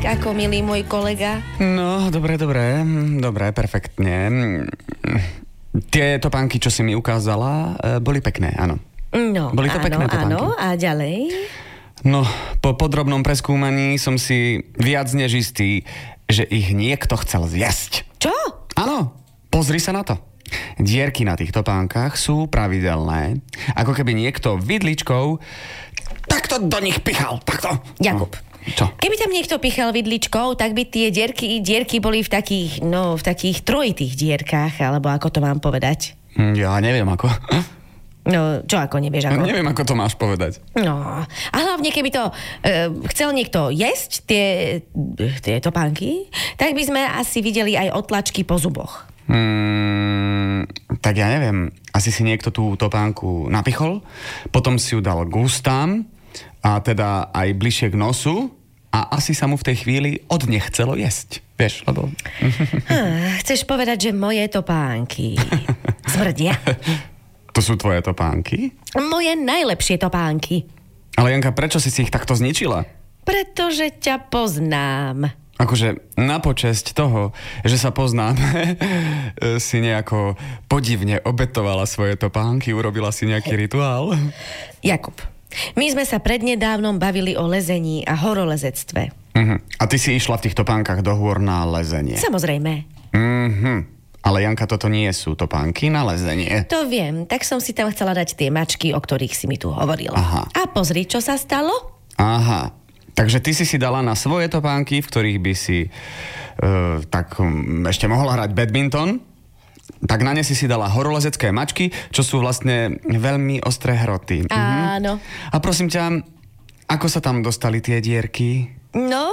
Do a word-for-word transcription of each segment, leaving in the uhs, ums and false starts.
tak ako milý môj kolega? No, dobre, dobre, dobre, perfektne. Tie topánky, čo si mi ukázala, boli pekné, áno. No, boli to áno, pekné topánky. áno, a ďalej? No, po podrobnom preskúmaní som si viac než istý, že ich niekto chcel zjesť. Čo? Áno, pozri sa na to. Dierky na tých topánkach sú pravidelné, ako keby niekto vidličkou takto do nich pichal, takto. Jakub. No, čo? Keby tam niekto pichal vidličkou, tak by tie dierky, dierky boli v takých, no, v takých trojitých dierkách, alebo ako to mám povedať? Ja neviem ako. No, čo ako nevieš ako? No, neviem, ako to máš povedať. No, a hlavne keby to e, chcel niekto jesť, tie, tie topánky, tak by sme asi videli aj otlačky po zuboch. Hmm, tak ja neviem, asi si niekto tú topánku napichol, potom si ju dal k ústám a teda aj bližšie k nosu a asi sa mu v tej chvíli od nechcelo jesť. Vieš, lebo... Ah, chceš povedať, že moje topánky smrdia? To sú tvoje topánky? Moje najlepšie topánky. Ale Janka, prečo si si ich takto zničila? Pretože ťa poznám. Akože na počesť toho, že sa poznáme, si nejako podivne obetovala svoje topánky, urobila si nejaký rituál? Jakub, my sme sa prednedávnom bavili o lezení a horolezectve. Uh-huh. A ty si išla v tých topánkach do hôr na lezenie? Samozrejme. Mhm. Ale Janka, toto nie sú topánky na lezenie. To viem, tak som si tam chcela dať tie mačky, o ktorých si mi tu hovoril. Aha. A pozri, čo sa stalo? Aha. Takže ty si si dala na svoje topánky, v ktorých by si uh, tak um, ešte mohla hrať badminton, tak na ne si si dala horolezecké mačky, čo sú vlastne veľmi ostré hroty. Áno. Mhm. A prosím ťa, ako sa tam dostali tie dierky? No,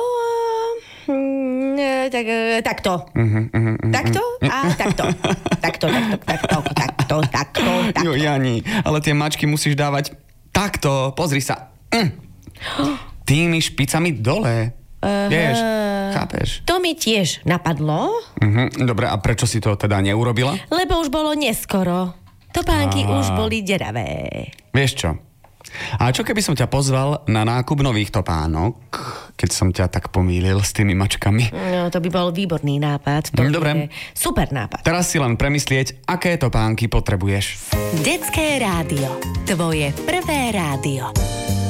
mm, tak, takto. Uh-huh, uh-huh, uh-huh. Takto a takto. Takto, takto, takto, takto, takto, takto. Jo, Jani, ale tie mačky musíš dávať takto, pozri sa. Mm. Tými špicami dole. Uh, Vieš, chápeš? To mi tiež napadlo. Uh-huh. Dobre, a prečo si to teda neurobila? Lebo už bolo neskoro. Topánky Aha. už boli deravé. Vieš čo? A čo keby som ťa pozval na nákup nových topánok, keď som ťa tak pomýlil s tými mačkami? No, to by bol výborný nápad. To Dobre. je super nápad. Teraz si len premyslieť, aké topánky potrebuješ. Detské rádio. Tvoje prvé rádio.